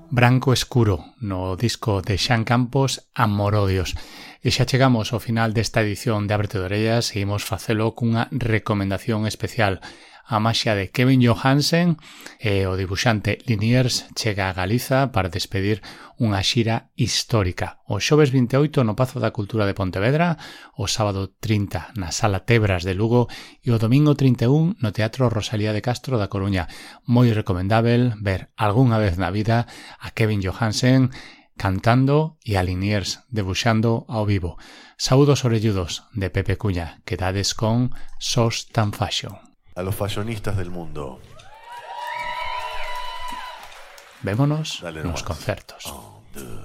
Branco Escuro, no disco de Xan Campos, Amorodios. E xa chegamos ao final desta edición de Ábrete de Orellas, seguimos facelo cunha recomendación especial. A maxia de Kevin Johansen e o dibuixante Liniers chega a Galiza para despedir unha xira histórica. O xoves 28 no Pazo da Cultura de Pontevedra, o sábado 30 na Sala Tebras de Lugo e o domingo 31 no Teatro Rosalía de Castro da Coruña. Moi recomendável ver algunha vez na vida a Kevin Johansen cantando e a Liniers debuxando ao vivo. Saúdos orelludos de Pepe Cuña, quedades con Sos tan Fashion. A los fashionistas del mundo. Vémonos nos concertos. 1, 2,